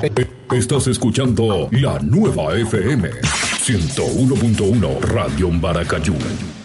Estás escuchando La Nueva FM 101.1 Radio Maracayú.